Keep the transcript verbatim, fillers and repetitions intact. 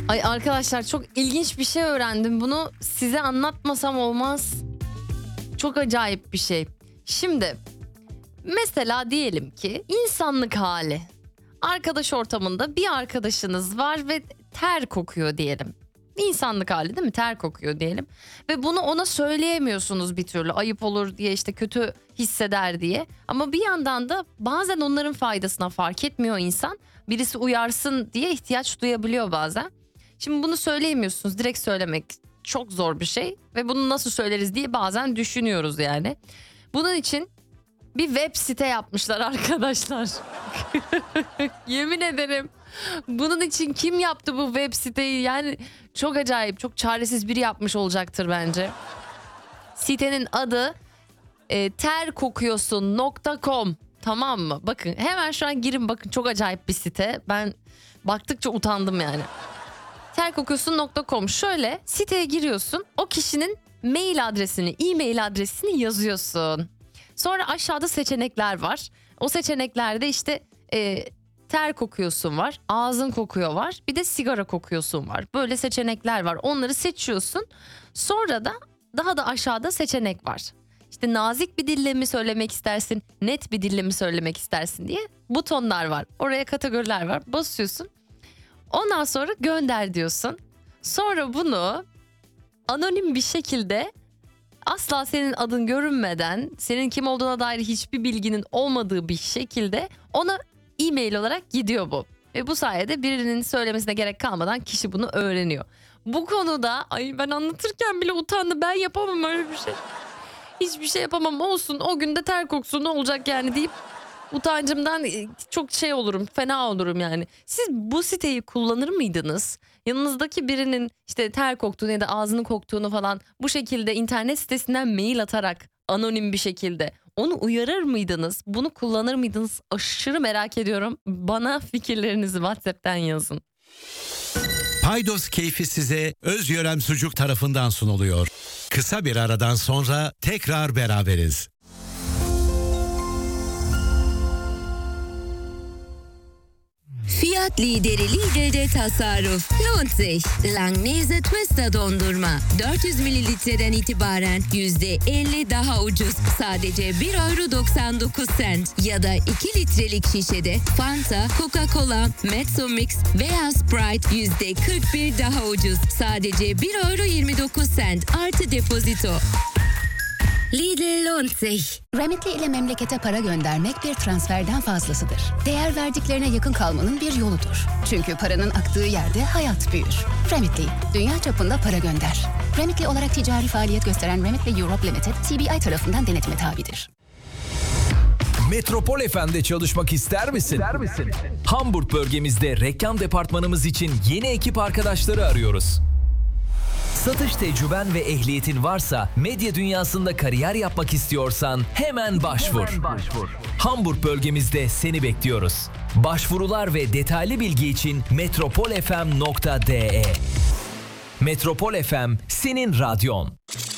Ay arkadaşlar, çok ilginç bir şey öğrendim. Bunu size anlatmasam olmaz. Çok acayip bir şey. Şimdi mesela diyelim ki insanlık hali. Arkadaş ortamında bir arkadaşınız var ve ter kokuyor diyelim. İnsanlık hali değil mi? Ter kokuyor diyelim. Ve bunu ona söyleyemiyorsunuz bir türlü. Ayıp olur diye, işte kötü hisseder diye. Ama bir yandan da bazen onların faydasına, fark etmiyor insan. Birisi uyarsın diye ihtiyaç duyabiliyor bazen. Şimdi bunu söyleyemiyorsunuz. Direkt söylemek çok zor bir şey. Ve bunu nasıl söyleriz diye bazen düşünüyoruz yani. Bunun için bir web site yapmışlar arkadaşlar. Yemin ederim. Bunun için kim yaptı bu web siteyi? Yani çok acayip, çok çaresiz biri yapmış olacaktır bence. Sitenin adı e, terkokuyorsun nokta com. Tamam mı? Bakın hemen şu an girin, bakın çok acayip bir site. Ben baktıkça utandım yani. terkokuyorsun nokta com. Şöyle siteye giriyorsun. O kişinin mail adresini, e-mail adresini yazıyorsun. Sonra aşağıda seçenekler var. O seçeneklerde işte e, ter kokuyorsun var, ağzın kokuyor var, bir de sigara kokuyorsun var. Böyle seçenekler var. Onları seçiyorsun. Sonra da daha da aşağıda seçenek var. İşte nazik bir dille mi söylemek istersin, net bir dille mi söylemek istersin diye butonlar var. Oraya kategoriler var. Basıyorsun. Ondan sonra gönder diyorsun. Sonra bunu anonim bir şekilde, asla senin adın görünmeden, senin kim olduğuna dair hiçbir bilginin olmadığı bir şekilde ona e-mail olarak gidiyor bu. Ve bu sayede birinin söylemesine gerek kalmadan kişi bunu öğreniyor. Bu konuda ay ben anlatırken bile utandım. Ben yapamam öyle bir şey. Hiçbir şey yapamam, olsun o günde ter koksun ne olacak yani deyip utancımdan çok şey olurum, fena olurum yani. Siz bu siteyi kullanır mıydınız? Yanınızdaki birinin işte ter koktuğunu ya da ağzını koktuğunu falan bu şekilde internet sitesinden mail atarak anonim bir şekilde onu uyarır mıydınız? Bunu kullanır mıydınız? Aşırı merak ediyorum. Bana fikirlerinizi WhatsApp'tan yazın. Paydos keyfi size Özyörem Sucuk tarafından sunuluyor. Kısa bir aradan sonra tekrar beraberiz. Fiyat lideri Lidl'de tasarruf. Lohnt sich. Langnese Twister dondurma. dört yüz mililitreden itibaren yüzde elli daha ucuz. Sadece bir euro doksan dokuz sent. Ya da iki litrelik şişede Fanta, Coca-Cola, Mezzo Mix veya Sprite yüzde kırk bir daha ucuz. Sadece bir euro yirmi dokuz sent artı depozito. Lidl lohnt sich. Remitly ile memlekete para göndermek bir transferden fazlasıdır. Değer verdiklerine yakın kalmanın bir yoludur. Çünkü paranın aktığı yerde hayat büyür. Remitly, dünya çapında para gönder. Remitly olarak ticari faaliyet gösteren Remitly Europe Limited, C B I tarafından denetime tabidir. Metropol F M'de çalışmak ister misin? İster misin? Hamburg bölgemizde reklam departmanımız için yeni ekip arkadaşları arıyoruz. Satış tecrüben ve ehliyetin varsa, medya dünyasında kariyer yapmak istiyorsan hemen başvur. Hemen başvur. Hamburg bölgemizde seni bekliyoruz. Başvurular ve detaylı bilgi için metropol f m nokta d e. Metropol F M senin radyon.